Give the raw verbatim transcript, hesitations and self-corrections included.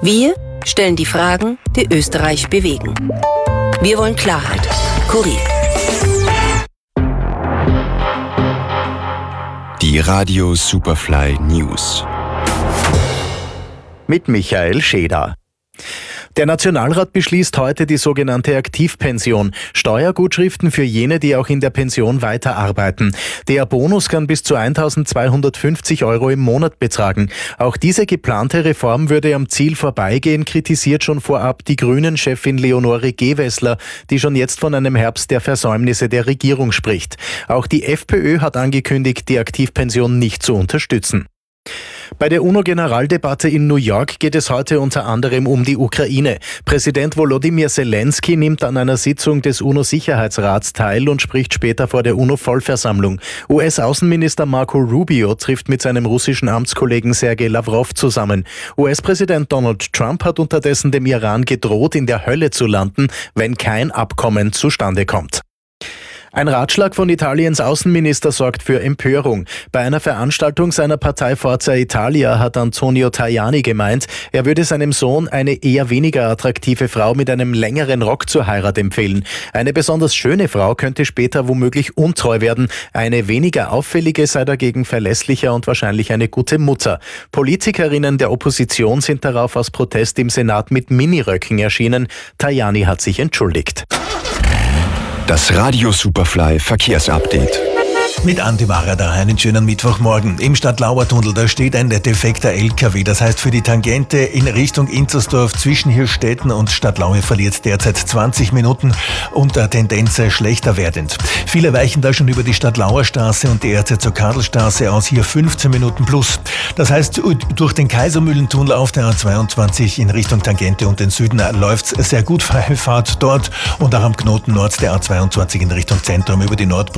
Wir stellen die Fragen, die Österreich bewegen. Wir wollen Klarheit. Kurier. Die Radio Superfly News. Mit Michael Scheder. Der Nationalrat beschließt heute die sogenannte Aktivpension, Steuergutschriften für jene, die auch in der Pension weiterarbeiten. Der Bonus kann bis zu eintausendzweihundertfünfzig Euro im Monat betragen. Auch diese geplante Reform würde am Ziel vorbeigehen, kritisiert schon vorab die Grünen-Chefin Leonore Gewessler, die schon jetzt von einem Herbst der Versäumnisse der Regierung spricht. Auch die FPÖ hat angekündigt, die Aktivpension nicht zu unterstützen. Bei der UNO-Generaldebatte in New York geht es heute unter anderem um die Ukraine. Präsident Volodymyr Zelensky nimmt an einer Sitzung des UNO-Sicherheitsrats teil und spricht später vor der UNO-Vollversammlung. U S-Außenminister Marco Rubio trifft mit seinem russischen Amtskollegen Sergei Lavrov zusammen. U S-Präsident Donald Trump hat unterdessen dem Iran gedroht, in der Hölle zu landen, wenn kein Abkommen zustande kommt. Ein Ratschlag von Italiens Außenminister sorgt für Empörung. Bei einer Veranstaltung seiner Partei Forza Italia hat Antonio Tajani gemeint, er würde seinem Sohn eine eher weniger attraktive Frau mit einem längeren Rock zur Heirat empfehlen. Eine besonders schöne Frau könnte später womöglich untreu werden. Eine weniger auffällige sei dagegen verlässlicher und wahrscheinlich eine gute Mutter. Politikerinnen der Opposition sind darauf aus Protest im Senat mit Miniröcken erschienen. Tajani hat sich entschuldigt. Das Radio Superfly Verkehrsupdate. Mit Andi Mara da, einen schönen Mittwochmorgen. Im Stadtlauer-Tunnel, da steht ein defekter L K W. Das heißt, für die Tangente in Richtung Inzersdorf zwischen Hirstetten und Stadtlaue verliert derzeit zwanzig Minuten und der Tendenz schlechter werdend. Viele weichen da schon über die Stadtlauer Straße und die R Z zur Karlstraße aus, hier fünfzehn Minuten plus. Das heißt, durch den Kaisermühlentunnel auf der A zweiundzwanzig in Richtung Tangente und den Süden läuft's sehr gut, freie Fahrt dort und auch am Knoten Nord der A zweiundzwanzig in Richtung Zentrum über die Nord